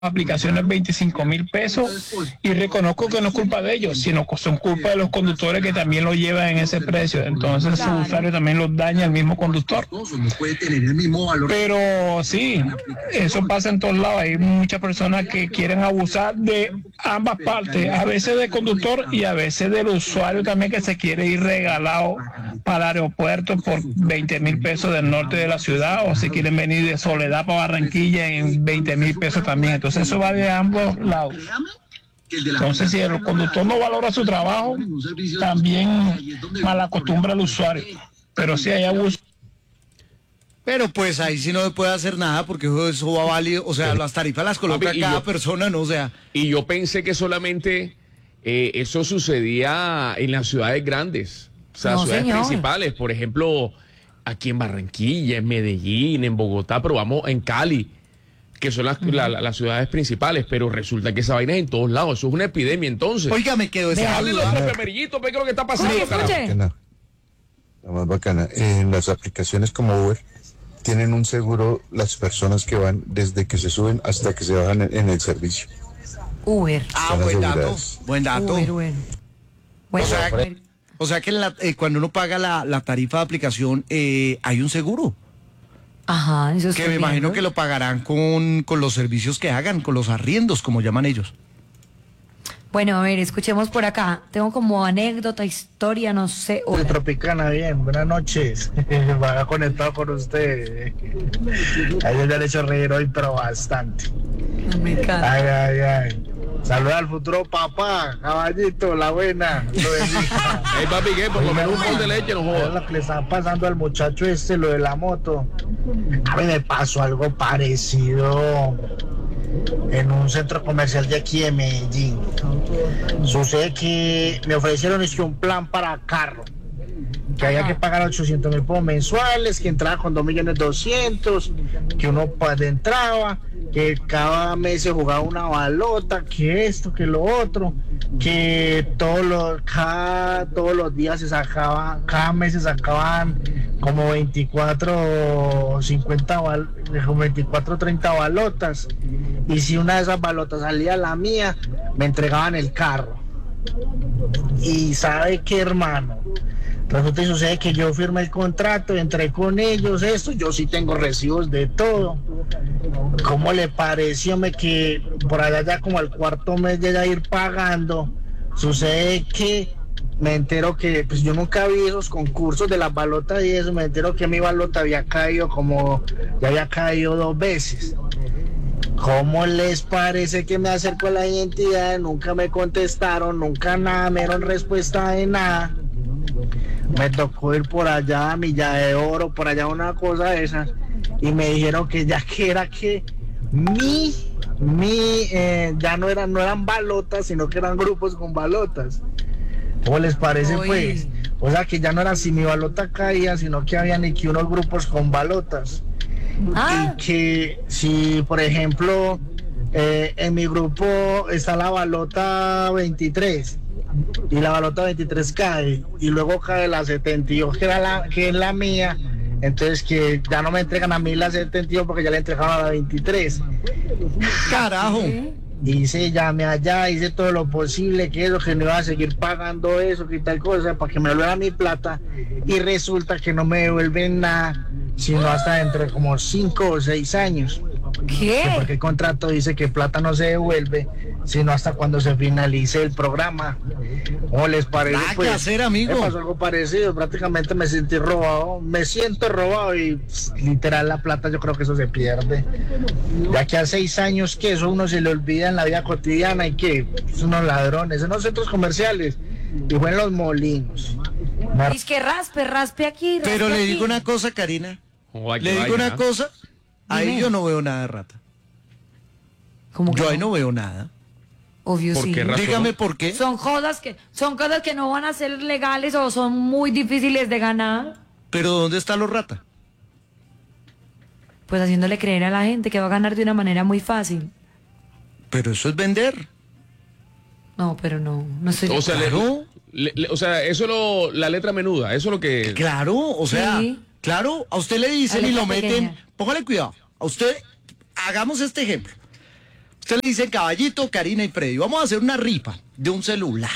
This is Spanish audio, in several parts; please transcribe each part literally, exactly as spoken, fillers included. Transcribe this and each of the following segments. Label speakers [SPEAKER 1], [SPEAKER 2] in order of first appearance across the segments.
[SPEAKER 1] aplicaciones veinticinco mil pesos y reconozco que no es culpa de ellos, sino que son culpa de los conductores que también lo llevan en ese precio. Entonces su usuario también los daña al mismo conductor. Pero sí, eso pasa en todos lados. Hay muchas personas que quieren abusar de ambas partes, a veces del conductor y a veces del usuario también, que se quiere ir regalado para el aeropuerto por veinte mil pesos del norte de la ciudad, o si quieren venir de Soledad para Barranquilla en veinte mil pesos también. Entonces eso va de ambos lados. Entonces, si el conductor no valora su trabajo, también malacostumbra al usuario. Pero si hay abuso.
[SPEAKER 2] Pero pues ahí sí no se puede hacer nada, porque eso va válido. O sea, las tarifas las coloca cada yo, persona, ¿no? O sea.
[SPEAKER 3] Y yo pensé que solamente eh, eso sucedía en las ciudades grandes. O sea, no, ciudades señor. principales. Por ejemplo, aquí en Barranquilla, en Medellín, en Bogotá, pero vamos, en Cali, que son las, uh-huh. la, la, las ciudades principales, pero resulta que esa vaina es en todos lados. Eso es una epidemia, entonces.
[SPEAKER 2] Oiga, me quedo ese
[SPEAKER 3] Hable los efemerillito, ve qué es lo que está pasando,
[SPEAKER 4] sí,
[SPEAKER 3] carajo.
[SPEAKER 4] La más bacana. En las aplicaciones como Uber, tienen un seguro las personas que van desde que se suben hasta que se bajan en, en el servicio.
[SPEAKER 5] Uber.
[SPEAKER 2] Ah, buen dato. Buen dato.
[SPEAKER 5] Uber, Uber. Bueno,
[SPEAKER 2] o sea, Uber. O sea que la, eh, cuando uno paga la, la tarifa de aplicación, eh, hay un seguro.
[SPEAKER 5] Ajá, eso
[SPEAKER 2] que me
[SPEAKER 5] viendo.
[SPEAKER 2] imagino que lo pagarán con, con los servicios que hagan, con los arriendos, como llaman ellos.
[SPEAKER 5] Bueno, a ver, escuchemos por acá. Tengo como anécdota, historia, no sé.
[SPEAKER 6] Hola. Tropicana, bien, buenas noches. Va conectado con usted. A ellos ya le he hecho reír hoy, pero bastante.
[SPEAKER 5] Me encanta.
[SPEAKER 6] Ay, ay, ay. Saluda al futuro papá, caballito, la buena.
[SPEAKER 3] Ey, papi, ¿qué? Por comer un bol de leche, no jodas.
[SPEAKER 6] Lo que le está pasando al muchacho este, lo de la moto. A mí me pasó algo parecido en un centro comercial de aquí de Medellín. Sucede que me ofrecieron es que un plan para carro, que había que pagar ochocientos mil pesos mensuales, que entraba con dos millones doscientos, que uno pues, entraba, que cada mes se jugaba una balota, que esto, que lo otro, que todos los, cada, todos los días se sacaba, cada mes se sacaban como veinticuatro, cincuenta, como veinticuatro, treinta balotas, y si una de esas balotas salía la mía, me entregaban el carro. Y ¿sabe qué, hermano? Resulta y sucede que yo firmé el contrato, entré con ellos, esto, yo sí tengo recibos de todo. ¿Cómo le pareció me que por allá ya como al cuarto mes de ya ir pagando? Sucede que me entero que, pues yo nunca vi esos concursos de las balotas y eso, me entero que mi balota había caído como, ya había caído dos veces. ¿Cómo les parece que me acerco a la identidad? Nunca me contestaron, nunca nada, me dieron respuesta de nada. Me tocó ir por allá a Milla de Oro, por allá una cosa de esas, y me dijeron que ya que era que mi, mi, eh, ya no eran, no eran balotas, sino que eran grupos con balotas. ¿Cómo les parece, Uy. pues? O sea, que ya no era si mi balota caía, sino que habían aquí unos grupos con balotas. Ah. Y que si, por ejemplo, eh, en mi grupo está la balota veintitrés, y la balota veintitrés cae, y luego cae la setenta y dos, que, era la, que es la mía, entonces que ya no me entregan a mí la setenta y dos porque ya le entregaron a la veintitrés.
[SPEAKER 2] ¡Carajo!
[SPEAKER 6] Hice, llamé allá, hice todo lo posible, que eso, que no iba a seguir pagando eso, que tal cosa, para que me devuelvan mi plata, y resulta que no me devuelven nada, sino hasta dentro de como cinco o seis años.
[SPEAKER 5] ¿Qué?
[SPEAKER 6] Porque el contrato dice que plata no se devuelve, sino hasta cuando se finalice el programa. ¿Cómo les parece?
[SPEAKER 2] Nada
[SPEAKER 6] pues,
[SPEAKER 2] que hacer, amigo.
[SPEAKER 6] Me pasó algo parecido, prácticamente me sentí robado, me siento robado y pss, literal la plata yo creo que eso se pierde. Ya que a seis años que eso uno se le olvida en la vida cotidiana y que son unos ladrones, en los centros comerciales y fue en los molinos.
[SPEAKER 5] Es que raspe, raspe aquí. Raspe
[SPEAKER 2] Pero le
[SPEAKER 5] aquí.
[SPEAKER 2] digo una cosa, Karina.
[SPEAKER 3] Oh,
[SPEAKER 2] le digo una cosa. Ahí
[SPEAKER 5] Dime.
[SPEAKER 2] yo no veo nada de rata.
[SPEAKER 5] ¿Cómo que
[SPEAKER 2] Yo
[SPEAKER 5] no?
[SPEAKER 2] ahí no veo nada.
[SPEAKER 5] Obvio
[SPEAKER 3] ¿Por
[SPEAKER 5] sí.
[SPEAKER 3] qué razón?
[SPEAKER 2] Dígame por qué.
[SPEAKER 5] Son cosas que son cosas que no van a ser legales o son muy difíciles de ganar.
[SPEAKER 2] Pero ¿dónde están los ratas?
[SPEAKER 5] Pues haciéndole creer a la gente que va a ganar de una manera muy fácil.
[SPEAKER 2] Pero eso es vender.
[SPEAKER 5] No, pero no, no estoy.
[SPEAKER 3] O sea,
[SPEAKER 2] Claro.
[SPEAKER 3] le- le- o sea, eso es lo, la letra menuda, eso es lo que...
[SPEAKER 2] Claro, o sea,
[SPEAKER 5] Sí.
[SPEAKER 2] claro, a usted le dicen
[SPEAKER 5] La
[SPEAKER 2] y lo
[SPEAKER 5] letra
[SPEAKER 2] meten.
[SPEAKER 5] pequeña.
[SPEAKER 2] Póngale cuidado. A usted, hagamos este ejemplo. Usted le dice Caballito, Karina y Freddy, vamos a hacer una rifa de un celular.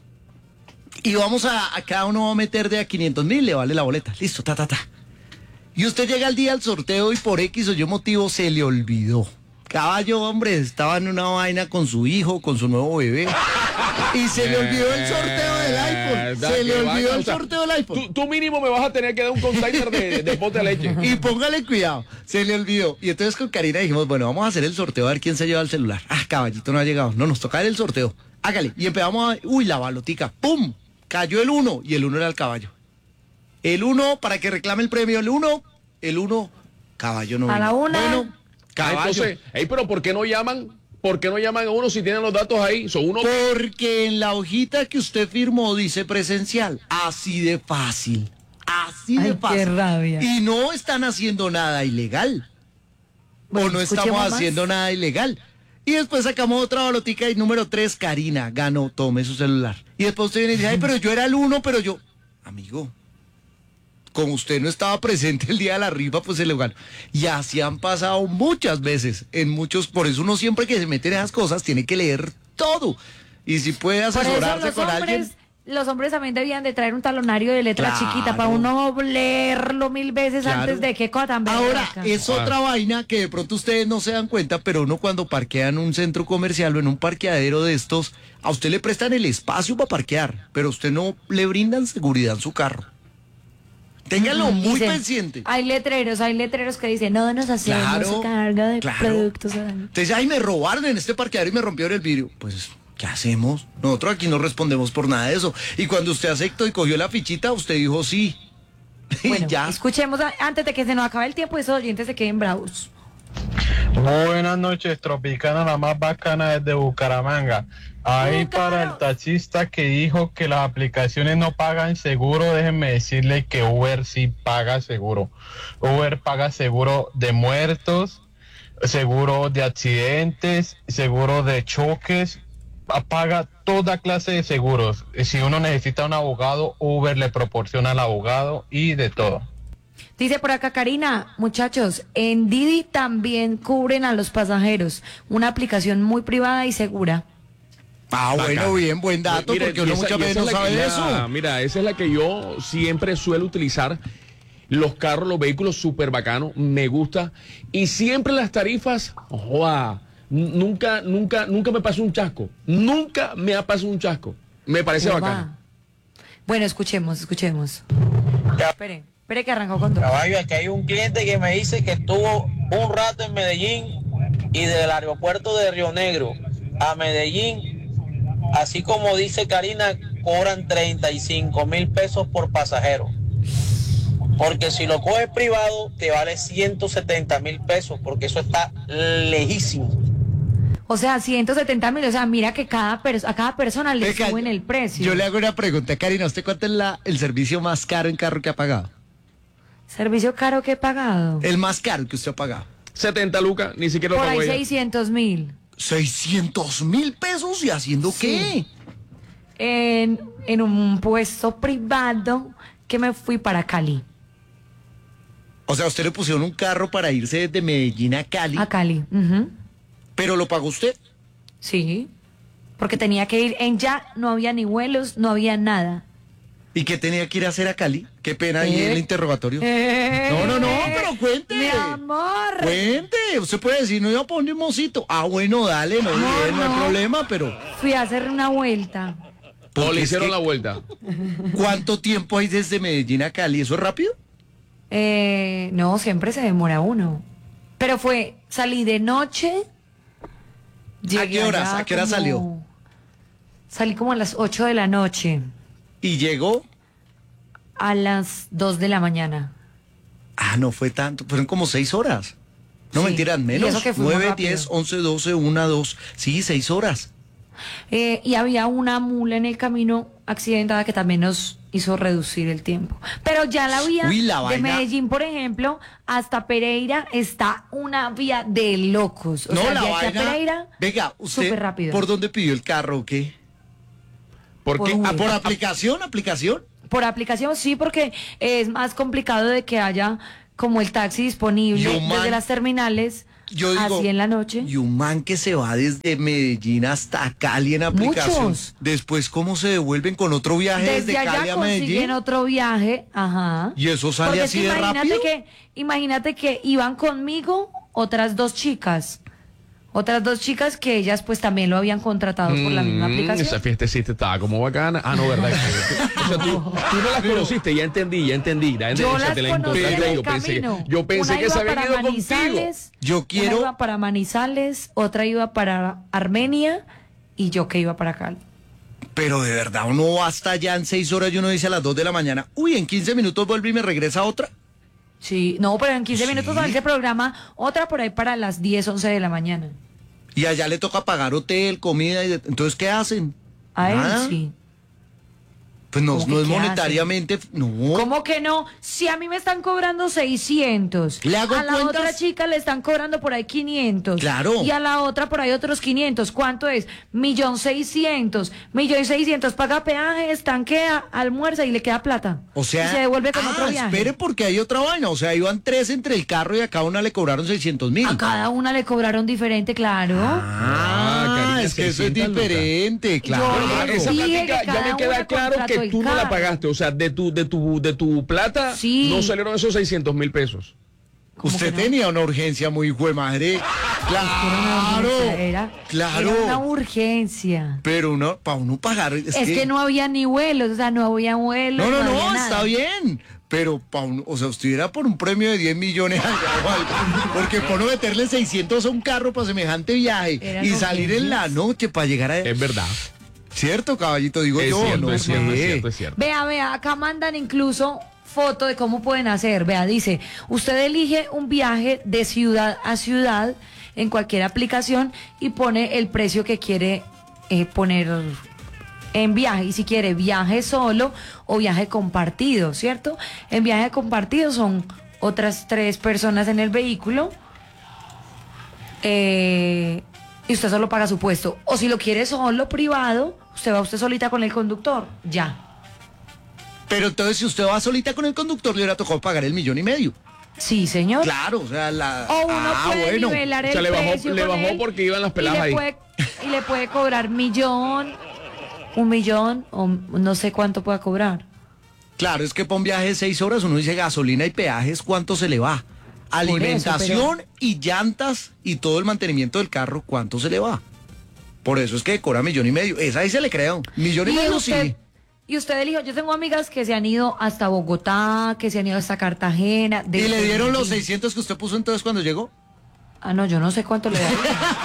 [SPEAKER 2] Y vamos a, a cada uno va a meter de a quinientos mil, le vale la boleta. Listo, ta, ta, ta. Y usted llega al día del sorteo y por X o Y motivo se le olvidó. Caballo, hombre, estaba en una vaina con su hijo, con su nuevo bebé. Y se le olvidó el sorteo del iPhone. Se le olvidó el sorteo del iPhone.
[SPEAKER 3] Tú, tú mínimo me vas a tener que dar un container de, de pote de leche.
[SPEAKER 2] Y póngale cuidado, se le olvidó. Y entonces con Karina dijimos, bueno, vamos a hacer el sorteo a ver quién se lleva el celular. Ah, Caballito no ha llegado. No, nos toca ver el sorteo. Hágale. Y empezamos a... Uy, la balotica. ¡Pum! Cayó el uno y el uno era el caballo. El uno, para que reclame el premio, el uno, el uno, caballo no.
[SPEAKER 5] A la una.
[SPEAKER 2] Bueno, caballo.
[SPEAKER 3] Ah, entonces, ey, pero ¿por qué no llaman? ¿Por qué no llaman a uno si tienen los datos ahí? Son uno...
[SPEAKER 2] Porque en la hojita que usted firmó dice presencial. Así de fácil. Así de
[SPEAKER 5] Ay,
[SPEAKER 2] fácil.
[SPEAKER 5] qué rabia.
[SPEAKER 2] Y no están haciendo nada ilegal.
[SPEAKER 5] Bueno,
[SPEAKER 2] o no estamos
[SPEAKER 5] escuchemos más.
[SPEAKER 2] haciendo nada ilegal. Y después sacamos otra balotica y número tres, Karina, ganó, tome su celular. Y después usted viene y dice, ay, pero yo era el uno, pero yo... Amigo, como usted no estaba presente el día de la rifa, pues se le ganó. Y así han pasado muchas veces, en muchos... Por eso uno siempre que se mete en esas cosas tiene que leer todo. Y si puede
[SPEAKER 5] Por eso
[SPEAKER 2] asesorarse
[SPEAKER 5] los
[SPEAKER 2] con
[SPEAKER 5] hombres,
[SPEAKER 2] alguien...
[SPEAKER 5] los hombres también debían de traer un talonario de letra
[SPEAKER 2] Claro.
[SPEAKER 5] chiquita para uno leerlo mil veces
[SPEAKER 2] Claro.
[SPEAKER 5] antes de qué cosa tan
[SPEAKER 2] Ahora,
[SPEAKER 5] berraca.
[SPEAKER 2] es otra vaina que de pronto ustedes no se dan cuenta, pero uno cuando parquea en un centro comercial o en un parqueadero de estos, a usted le prestan el espacio para parquear, pero a usted no le brindan seguridad en su carro. Ténganlo
[SPEAKER 5] Ujú,
[SPEAKER 2] muy
[SPEAKER 5] dicen,
[SPEAKER 2] pendiente.
[SPEAKER 5] Hay letreros, hay letreros que dicen, no nos hacemos
[SPEAKER 2] Claro,
[SPEAKER 5] carga de
[SPEAKER 2] claro.
[SPEAKER 5] productos.
[SPEAKER 2] Entonces, ay, me robaron en este parqueadero y me rompieron el vidrio. Pues, ¿qué hacemos? Nosotros aquí no respondemos por nada de eso. Y cuando usted aceptó y cogió la fichita, usted dijo sí.
[SPEAKER 5] Bueno,
[SPEAKER 2] y ya.
[SPEAKER 5] escuchemos a- antes de que se nos acabe el tiempo y esos oyentes se queden bravos.
[SPEAKER 7] Buenas noches, Tropicana, la más bacana desde Bucaramanga. Ahí para el taxista que dijo que las aplicaciones no pagan seguro, déjenme decirle que Uber sí paga seguro. Uber paga seguro de muertos, seguro de accidentes, seguro de choques, paga toda clase de seguros. Si uno necesita un abogado, Uber le proporciona al abogado y de todo.
[SPEAKER 5] Dice por acá Karina, muchachos, en Didi también cubren a los pasajeros. Una aplicación muy privada y segura.
[SPEAKER 2] Ah, bueno,
[SPEAKER 3] Bacán.
[SPEAKER 2] bien, buen dato,
[SPEAKER 3] Mira,
[SPEAKER 2] porque
[SPEAKER 3] y
[SPEAKER 2] uno
[SPEAKER 3] esa-
[SPEAKER 2] muchas
[SPEAKER 3] y
[SPEAKER 2] veces
[SPEAKER 3] esa
[SPEAKER 2] no
[SPEAKER 3] es la
[SPEAKER 2] sabe
[SPEAKER 3] que-
[SPEAKER 2] de
[SPEAKER 3] la-
[SPEAKER 2] eso.
[SPEAKER 3] Mira, esa es la que yo siempre suelo utilizar. Los carros, los vehículos súper bacanos, me gusta. Y siempre las tarifas, joa, nunca, nunca, nunca me pasó un chasco. Nunca me ha pasado un chasco. Me parece
[SPEAKER 5] Uva.
[SPEAKER 3] bacano.
[SPEAKER 5] Bueno, escuchemos, escuchemos. Espere, espere que arrancó con todo.
[SPEAKER 8] Caballo, aquí hay un cliente que me dice que estuvo un rato en Medellín y del aeropuerto de Río Negro a Medellín, así como dice Karina, cobran treinta y cinco mil pesos por pasajero. Porque si lo coges privado, te vale ciento setenta mil pesos, porque eso está lejísimo.
[SPEAKER 5] O sea, ciento setenta mil, o sea, mira que cada perso- a cada persona le
[SPEAKER 2] Venga,
[SPEAKER 5] suben el precio.
[SPEAKER 2] Yo le hago una pregunta, Karina, ¿usted cuánto es la, el servicio más caro en carro que ha pagado?
[SPEAKER 5] Servicio caro que he pagado.
[SPEAKER 2] El más caro que usted ha pagado.
[SPEAKER 3] setenta lucas, ni siquiera lo
[SPEAKER 5] Por ahí
[SPEAKER 3] pago ella.
[SPEAKER 5] seiscientos mil.
[SPEAKER 2] seiscientos mil pesos y haciendo qué?
[SPEAKER 5] En, en un puesto privado que me fui para Cali.
[SPEAKER 2] O sea, usted le pusieron un carro para irse desde Medellín a Cali,
[SPEAKER 5] A Cali. Ujú.
[SPEAKER 2] pero lo pagó usted.
[SPEAKER 5] Sí. Porque tenía que ir en ya, no había ni vuelos, no había nada.
[SPEAKER 2] ¿Y qué tenía que ir a hacer a Cali? Qué pena ahí
[SPEAKER 5] ¿Eh?
[SPEAKER 2] el interrogatorio.
[SPEAKER 5] Eh,
[SPEAKER 2] No, no, no, pero cuente.
[SPEAKER 5] Mi amor.
[SPEAKER 2] Cuente, usted puede decir, no iba a poner un mocito. Ah, bueno, dale, no,
[SPEAKER 5] No,
[SPEAKER 2] bien, no hay
[SPEAKER 5] no.
[SPEAKER 2] problema, pero
[SPEAKER 5] Fui a hacer una vuelta.
[SPEAKER 3] O
[SPEAKER 2] porque
[SPEAKER 3] le
[SPEAKER 2] es
[SPEAKER 3] hicieron
[SPEAKER 2] que-
[SPEAKER 3] la vuelta.
[SPEAKER 2] ¿cuánto tiempo hay desde Medellín a Cali? ¿Eso es rápido?
[SPEAKER 5] Eh, no, siempre se demora uno. Pero fue, salí de noche. llegué
[SPEAKER 2] qué horas?
[SPEAKER 5] allá
[SPEAKER 2] ¿A qué hora
[SPEAKER 5] como-
[SPEAKER 2] salió?
[SPEAKER 5] Salí como a las ocho de la noche,
[SPEAKER 2] ¿Y llegó?
[SPEAKER 5] a las dos de la mañana.
[SPEAKER 2] Ah, no fue tanto, fueron como seis horas. No
[SPEAKER 5] Sí,
[SPEAKER 2] mentiras,
[SPEAKER 5] y
[SPEAKER 2] menos.
[SPEAKER 5] eso que fuimos
[SPEAKER 2] Nueve,
[SPEAKER 5] rápido.
[SPEAKER 2] diez, once, doce, una, dos. Sí, seis horas.
[SPEAKER 5] Eh, y había una mula en el camino accidentada que también nos hizo reducir el tiempo. Pero ya la vía
[SPEAKER 2] Uy, la
[SPEAKER 5] de
[SPEAKER 2] vaina-
[SPEAKER 5] Medellín, por ejemplo, hasta Pereira está una vía de locos. O
[SPEAKER 2] no,
[SPEAKER 5] sea,
[SPEAKER 2] la
[SPEAKER 5] de aquí a
[SPEAKER 2] vaina.
[SPEAKER 5] Pereira,
[SPEAKER 2] Venga, usted,
[SPEAKER 5] súper rápido.
[SPEAKER 2] ¿por dónde pidió el carro o qué?
[SPEAKER 3] ¿Por
[SPEAKER 5] Por
[SPEAKER 3] qué?
[SPEAKER 5] Uber.
[SPEAKER 2] Ah, ¿por aplicación? ¿Aplicación?
[SPEAKER 5] Por aplicación sí, porque es más complicado de que haya como el taxi
[SPEAKER 2] Y
[SPEAKER 5] disponible
[SPEAKER 2] un man-
[SPEAKER 5] desde las terminales
[SPEAKER 2] yo digo,
[SPEAKER 5] así en la noche.
[SPEAKER 2] Y un man que se va desde Medellín hasta Cali en aplicación.
[SPEAKER 5] Muchos.
[SPEAKER 2] Después, ¿cómo se devuelven con otro viaje desde,
[SPEAKER 5] Desde
[SPEAKER 2] Cali
[SPEAKER 5] allá
[SPEAKER 2] a Medellín?
[SPEAKER 5] consiguen otro viaje, ajá.
[SPEAKER 2] ¿Y eso sale
[SPEAKER 5] Porque
[SPEAKER 2] así
[SPEAKER 5] es que
[SPEAKER 2] de
[SPEAKER 5] imagínate
[SPEAKER 2] rápido?
[SPEAKER 5] Que, imagínate que iban conmigo otras dos chicas. Otras dos chicas que ellas pues también lo habían contratado por la misma
[SPEAKER 3] Mm,
[SPEAKER 5] aplicación.
[SPEAKER 3] Esa fiestecita estaba como bacana. Ah, no, ¿verdad? O sea, tú, tú no las conociste, ya entendí, ya entendí. Ya entendí.
[SPEAKER 5] Yo
[SPEAKER 3] O sea,
[SPEAKER 5] las
[SPEAKER 3] te la
[SPEAKER 5] conocí en
[SPEAKER 3] encontraste.
[SPEAKER 5] el
[SPEAKER 3] Yo pensé,
[SPEAKER 5] camino.
[SPEAKER 3] yo pensé
[SPEAKER 5] Una
[SPEAKER 3] que
[SPEAKER 5] iba
[SPEAKER 3] se habían
[SPEAKER 5] para
[SPEAKER 3] ido contigo.
[SPEAKER 5] Manizales,
[SPEAKER 2] Yo
[SPEAKER 5] Una
[SPEAKER 2] quiero...
[SPEAKER 5] iba para Manizales, otra iba para Armenia y yo que iba para Cali.
[SPEAKER 2] Pero de verdad, uno va hasta allá en seis horas y uno dice a las dos de la mañana, uy, en quince minutos vuelve y me regresa otra.
[SPEAKER 5] Sí, no, pero en quince
[SPEAKER 2] Sí.
[SPEAKER 5] minutos sale ese programa, otra por ahí para las diez, once de la mañana.
[SPEAKER 2] Y allá le toca pagar hotel, comida, y de- entonces, ¿qué hacen?
[SPEAKER 5] A él
[SPEAKER 2] Nada.
[SPEAKER 5] sí.
[SPEAKER 2] Pues no,
[SPEAKER 5] ¿Cómo
[SPEAKER 2] no
[SPEAKER 5] que
[SPEAKER 2] es
[SPEAKER 5] qué
[SPEAKER 2] monetariamente, no.
[SPEAKER 5] ¿Cómo que no? Si a mí me están cobrando seiscientos,
[SPEAKER 2] ¿Le hago
[SPEAKER 5] a la
[SPEAKER 2] cuentas?
[SPEAKER 5] otra chica le están cobrando por ahí quinientos.
[SPEAKER 2] Claro.
[SPEAKER 5] Y a la otra por ahí otros quinientos. ¿Cuánto es? Millón seiscientos. Millón seiscientos. Paga peaje, estanquea, almuerza y le queda plata.
[SPEAKER 2] O sea,
[SPEAKER 5] Y se devuelve con
[SPEAKER 2] ah,
[SPEAKER 5] otro viaje.
[SPEAKER 2] espere porque hay otra vaina, o sea, iban tres entre el carro y a cada una le cobraron seiscientos mil.
[SPEAKER 5] A cada una le cobraron diferente, claro.
[SPEAKER 2] Ah,
[SPEAKER 3] Karina,
[SPEAKER 2] es que eso es
[SPEAKER 3] seiscientas lucas.
[SPEAKER 2] diferente, claro.
[SPEAKER 5] Yo
[SPEAKER 3] Ah,
[SPEAKER 5] le
[SPEAKER 3] esa
[SPEAKER 5] dije
[SPEAKER 3] plática
[SPEAKER 5] que
[SPEAKER 3] ya
[SPEAKER 5] cada
[SPEAKER 3] me queda
[SPEAKER 5] una
[SPEAKER 3] claro
[SPEAKER 5] contrató
[SPEAKER 3] que
[SPEAKER 5] el
[SPEAKER 3] tú no la
[SPEAKER 5] carro.
[SPEAKER 3] pagaste. O sea, de tu, de tu, de tu plata
[SPEAKER 5] Sí.
[SPEAKER 3] no salieron esos seiscientos mil pesos.
[SPEAKER 5] ¿Cómo
[SPEAKER 2] Usted
[SPEAKER 5] que no?
[SPEAKER 2] tenía una urgencia muy hijo de madre. Claro,
[SPEAKER 5] Era,
[SPEAKER 2] claro.
[SPEAKER 5] era una urgencia.
[SPEAKER 2] Pero uno, para uno pagar. Es,
[SPEAKER 5] Es que no había ni vuelos, o sea, no había vuelos.
[SPEAKER 2] No, no,
[SPEAKER 5] había
[SPEAKER 2] no,
[SPEAKER 5] nada.
[SPEAKER 2] está bien. Pero, pa uno, o sea, usted era por un premio de diez millones allá o algo. Porque por no meterle seiscientos a un carro para semejante viaje
[SPEAKER 5] Eran
[SPEAKER 2] y salir en la
[SPEAKER 5] urgencias.
[SPEAKER 2] noche para llegar a.
[SPEAKER 3] Es verdad.
[SPEAKER 2] ¿Cierto, caballito? Digo
[SPEAKER 3] Es
[SPEAKER 2] yo,
[SPEAKER 3] cierto,
[SPEAKER 2] no
[SPEAKER 3] es
[SPEAKER 2] sé.
[SPEAKER 3] cierto, es cierto, es cierto.
[SPEAKER 5] Vea, vea, acá mandan incluso foto de cómo pueden hacer. Vea, dice, usted elige un viaje de ciudad a ciudad en cualquier aplicación y pone el precio que quiere eh, poner en viaje. Y si quiere viaje solo o viaje compartido, ¿cierto? En viaje compartido son otras tres personas en el vehículo. Eh, y usted solo paga su puesto. O si lo quiere solo, privado, usted va usted solita con el conductor. Ya.
[SPEAKER 2] Pero entonces, si usted va solita con el conductor, le hubiera tocado pagar el millón y medio.
[SPEAKER 5] Sí, señor.
[SPEAKER 2] Claro, o sea, la.
[SPEAKER 5] O uno
[SPEAKER 2] ah,
[SPEAKER 5] puede
[SPEAKER 2] bueno.
[SPEAKER 5] nivelar
[SPEAKER 3] O
[SPEAKER 5] el
[SPEAKER 3] sea, le bajó,
[SPEAKER 5] precio
[SPEAKER 3] le
[SPEAKER 5] con
[SPEAKER 3] bajó
[SPEAKER 5] él
[SPEAKER 3] porque iban las
[SPEAKER 5] y
[SPEAKER 3] peladas
[SPEAKER 5] le
[SPEAKER 3] ahí.
[SPEAKER 5] puede, y le puede cobrar millón, un millón, o no sé cuánto pueda cobrar.
[SPEAKER 2] Claro, es que para un viaje de seis horas uno dice gasolina y peajes, ¿cuánto se le va? Alimentación
[SPEAKER 5] pero-
[SPEAKER 2] y llantas y todo el mantenimiento del carro, ¿cuánto se le va? Por eso es que cobra millón y medio. Esa ahí se le creo. Millón y,
[SPEAKER 5] Y
[SPEAKER 2] medio
[SPEAKER 5] usted,
[SPEAKER 2] sí.
[SPEAKER 5] y usted eligió, yo tengo amigas que se han ido hasta Bogotá, que se han ido hasta Cartagena.
[SPEAKER 2] ¿Y le dieron los
[SPEAKER 5] Medellín.
[SPEAKER 2] seiscientos que usted puso entonces cuando llegó?
[SPEAKER 5] Ah, no, yo no sé cuánto le da.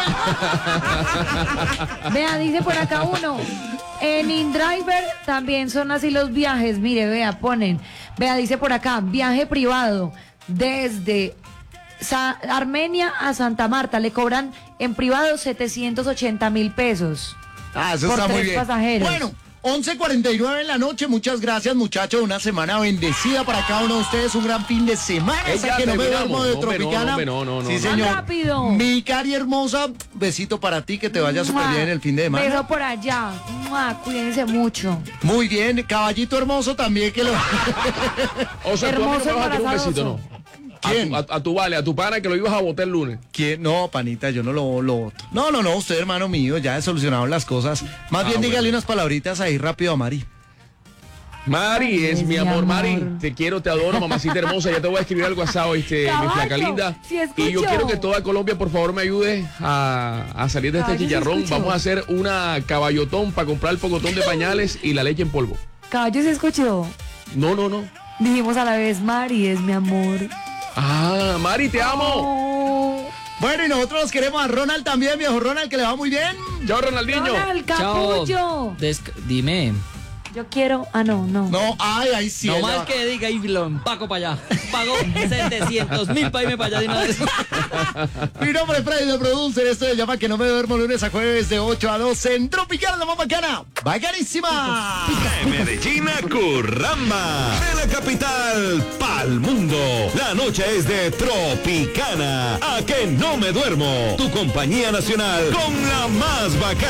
[SPEAKER 5] Vea, dice por acá uno. En InDriver también son así los viajes. Mire, vea, ponen. Vea, dice por acá, viaje privado desde Sa- Armenia a Santa Marta. Le cobran en privado setecientos ochenta mil pesos.
[SPEAKER 2] Ah, eso
[SPEAKER 5] Por
[SPEAKER 2] está muy
[SPEAKER 5] tres
[SPEAKER 2] bien.
[SPEAKER 5] pasajeros.
[SPEAKER 2] Bueno, once cuarenta y nueve en la noche. Muchas gracias, muchachos. Una semana bendecida para cada uno de ustedes. Un gran fin de semana.
[SPEAKER 3] Eh,
[SPEAKER 2] Hasta
[SPEAKER 3] ya
[SPEAKER 2] que no me
[SPEAKER 3] terminamos.
[SPEAKER 2] duermo de
[SPEAKER 3] No, hombre, no,
[SPEAKER 2] Tropicana.
[SPEAKER 3] hombre, no, no, no,
[SPEAKER 2] sí,
[SPEAKER 3] no.
[SPEAKER 2] señor.
[SPEAKER 5] ¡Tan rápido!
[SPEAKER 2] Mi cari hermosa, besito para ti. Que te vaya súper
[SPEAKER 5] Mua.
[SPEAKER 2] bien en el fin de semana.
[SPEAKER 5] Beso por allá. Mua, cuídense mucho.
[SPEAKER 2] Muy bien, caballito hermoso también que lo.
[SPEAKER 3] O sea, tú a mí no me
[SPEAKER 5] Hermoso
[SPEAKER 3] vas a tirar un besito,
[SPEAKER 5] embarazoso.
[SPEAKER 3] ¿no? A
[SPEAKER 2] ¿Quién?
[SPEAKER 3] tu, a, a tu vale, a tu pana que lo ibas a votar el lunes.
[SPEAKER 2] ¿Quién? No, panita, yo no lo, lo voto. No, no, no, usted, hermano mío, ya he solucionado las cosas. Más
[SPEAKER 3] Ah,
[SPEAKER 2] bien dígale
[SPEAKER 3] bueno.
[SPEAKER 2] unas palabritas ahí rápido a Mari.
[SPEAKER 3] Mari,
[SPEAKER 5] Ay,
[SPEAKER 3] es
[SPEAKER 5] es
[SPEAKER 3] mi
[SPEAKER 5] mi
[SPEAKER 3] amor, Mari.
[SPEAKER 5] amor.
[SPEAKER 3] Te quiero, te adoro, mamacita hermosa. Ya te voy a escribir al WhatsApp, ¿oíste, mi
[SPEAKER 5] Caballo,
[SPEAKER 3] flaca linda?
[SPEAKER 5] sí
[SPEAKER 3] Y yo
[SPEAKER 5] escucho.
[SPEAKER 3] quiero que toda Colombia, por favor, me ayude a, a salir de este
[SPEAKER 5] Caballo, sí
[SPEAKER 3] chicharrón.
[SPEAKER 5] escucho.
[SPEAKER 3] Vamos a hacer una caballotón para comprar el pocotón de pañales y la leche en polvo.
[SPEAKER 5] Caballo se escuchó.
[SPEAKER 3] No, no, no.
[SPEAKER 5] Dijimos a la vez, Mari es mi amor.
[SPEAKER 3] Ah, Mari, te amo.
[SPEAKER 5] Oh.
[SPEAKER 2] Bueno, y nosotros queremos a Ronald también, viejo Ronald, que le va muy bien.
[SPEAKER 3] Chao, Ronaldinho.
[SPEAKER 5] Ronald, capullo.
[SPEAKER 9] Desc- dime.
[SPEAKER 5] Yo quiero. Ah, no, no.
[SPEAKER 2] No, ay, ahí sí.
[SPEAKER 9] no
[SPEAKER 2] ella
[SPEAKER 9] más
[SPEAKER 2] va.
[SPEAKER 9] que diga y lo empaco para allá. Pago setecientos mil para irme para allá de una vez.
[SPEAKER 2] Mi nombre es Freddy de Producer, esto se llama Que no me duermo lunes a jueves de ocho a doce en Tropical, la más bacana. ¡Bacanísima!
[SPEAKER 10] De Medellín a Curramba, de la capital pa'l mundo. La noche es de Tropicana. A que no me duermo. Tu compañía nacional con la más bacana.